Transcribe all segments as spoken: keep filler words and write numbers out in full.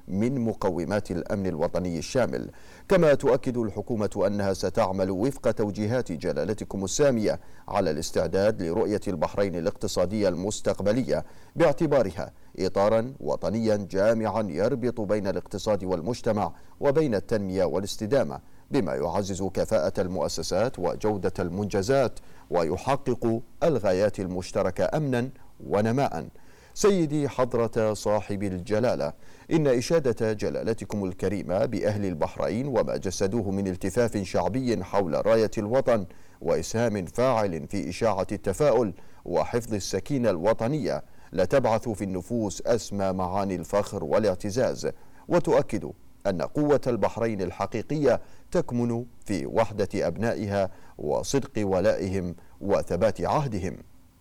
من مقومات الأمن الوطني الشامل. كما تؤكد الحكومة أنها ستعمل وفق توجيهات جلالتكم السامية على الاستعداد لرؤية البحرين الاقتصادية المستقبلية باعتبارها إطارا وطنيا جامعا يربط بين الاقتصاد والمجتمع وبين التنمية والاستدامة، بما يعزز كفاءة المؤسسات وجودة المنجزات ويحقق الغايات المشتركة أمنا ونماء. سيدي حضرة صاحب الجلالة، إن إشادة جلالتكم الكريمة بأهل البحرين وما جسدوه من التفاف شعبي حول راية الوطن وإسهام فاعل في إشاعة التفاؤل وحفظ السكينة الوطنية لتبعث في النفوس أسمى معاني الفخر والاعتزاز، وتؤكد أن قوة البحرين الحقيقية تكمن في وحدة أبنائها وصدق ولائهم وثبات عهدهم.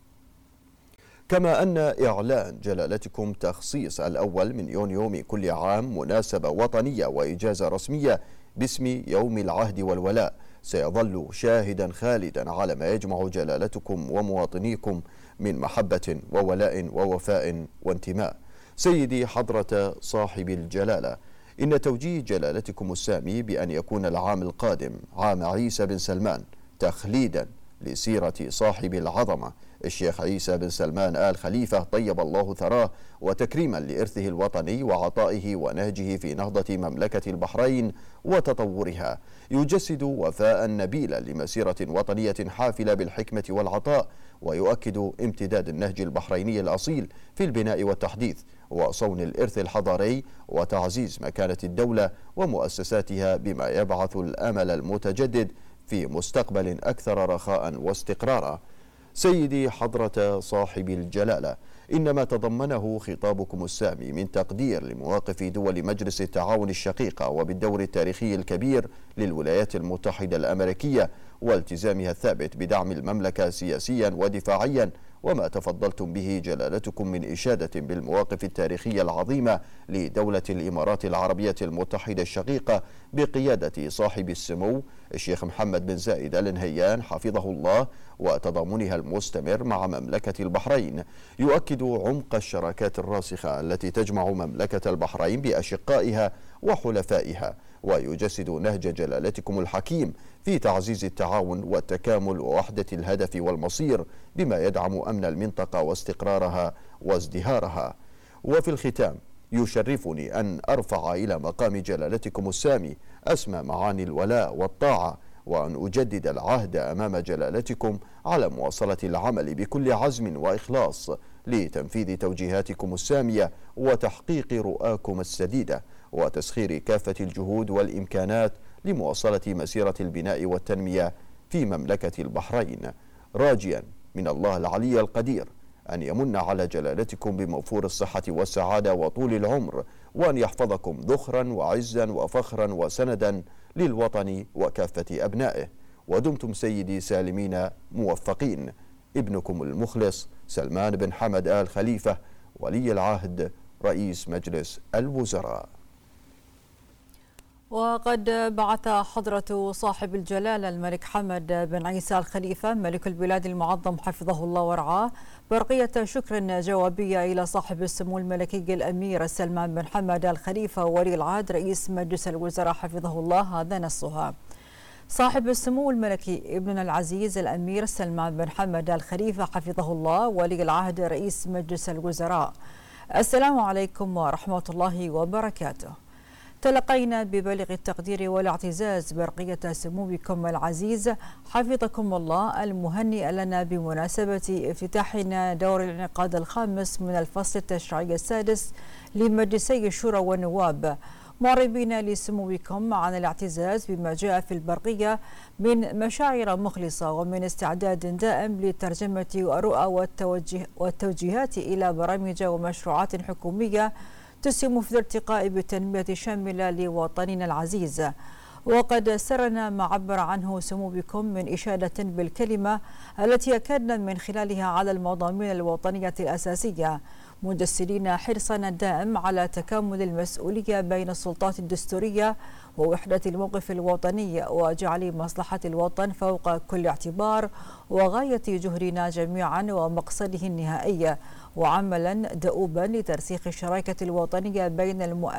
كما أن إعلان جلالتكم تخصيص الأول من يونيو من كل عام مناسبة وطنية وإجازة رسمية باسم يوم العهد والولاء سيظل شاهدا خالدا على ما يجمع جلالتكم ومواطنيكم من محبة وولاء ووفاء وانتماء. سيدي حضرة صاحب الجلالة، إن توجيه جلالتكم السامي بأن يكون العام القادم عام عيسى بن سلمان تخليدا لسيرة صاحب العظمة الشيخ عيسى بن سلمان آل خليفة طيب الله ثراه، وتكريما لإرثه الوطني وعطائه ونهجه في نهضة مملكة البحرين وتطورها، يجسد وفاء نبيلا لمسيرة وطنية حافلة بالحكمة والعطاء، ويؤكد امتداد النهج البحريني الأصيل في البناء والتحديث وصون الإرث الحضاري وتعزيز مكانة الدولة ومؤسساتها، بما يبعث الأمل المتجدد في مستقبل أكثر رخاء واستقرارا. سيدي حضرة صاحب الجلالة، إن ما تضمنه خطابكم السامي من تقدير لمواقف دول مجلس التعاون الشقيقة وبالدور التاريخي الكبير للولايات المتحدة الأمريكية والتزامها الثابت بدعم المملكة سياسيا ودفاعيا، وما تفضلتم به جلالتكم من إشادة بالمواقف التاريخية العظيمة لدولة الإمارات العربية المتحدة الشقيقة بقيادة صاحب السمو الشيخ محمد بن زايد آل نهيان حفظه الله، وتضامنها المستمر مع مملكة البحرين، يؤكد عمق الشراكات الراسخة التي تجمع مملكة البحرين بأشقائها وحلفائها، ويجسد نهج جلالتكم الحكيم في تعزيز التعاون والتكامل ووحدة الهدف والمصير، بما يدعم أمن المنطقة واستقرارها وازدهارها. وفي الختام يشرفني أن أرفع إلى مقام جلالتكم السامي أسمى معاني الولاء والطاعة، وأن أجدد العهد أمام جلالتكم على مواصلة العمل بكل عزم وإخلاص لتنفيذ توجيهاتكم السامية وتحقيق رؤاكم السديدة، وتسخير كافة الجهود والإمكانات لمواصلة مسيرة البناء والتنمية في مملكة البحرين، راجيا من الله العلي القدير أن يمن على جلالتكم بموفور الصحة والسعادة وطول العمر، وأن يحفظكم ذخرا وعزا وفخرا وسندا للوطن وكافة أبنائه. ودمتم سيدي سالمين موفقين. ابنكم المخلص سلمان بن حمد آل خليفة ولي العهد رئيس مجلس الوزراء. وقد بعث حضرة صاحب الجلالة الملك حمد بن عيسى الخليفة ملك البلاد المعظم حفظه الله ورعاه برقية شكر جوابية إلى صاحب السمو الملكي الأمير سلمان بن حمد الخليفة ولي العهد رئيس مجلس الوزراء حفظه الله. هذا نصها: صاحب السمو الملكي ابننا العزيز الأمير سلمان بن حمد الخليفة حفظه الله ولي العهد رئيس مجلس الوزراء، السلام عليكم ورحمة الله وبركاته. تلقينا ببلغ التقدير والاعتزاز برقية سموكم العزيز حفظكم الله المهنئ لنا بمناسبة افتتاحنا دور الانعقاد الخامس من الفصل التشريعي السادس لمجلسي الشورى والنواب، معربين لسموكم عن الاعتزاز بما جاء في البرقية من مشاعر مخلصة ومن استعداد دائم لترجمة الرؤى والتوجه والتوجيهات إلى برامج ومشروعات حكومية تسهم في الارتقاء بالتنمية الشاملة لوطننا العزيز. وقد سرنا ما عبر عنه سموكم من إشادة بالكلمة التي أكدنا من خلالها على المضامين الوطنية الأساسية، مجسدين حرصنا الدائم على تكامل المسؤولية بين السلطات الدستورية ووحدة الموقف الوطني وجعل مصلحة الوطن فوق كل اعتبار وغاية جهدنا جميعا ومقصده النهائي، وعملا دؤوبا لترسيخ الشراكة الوطنية بين المؤسسات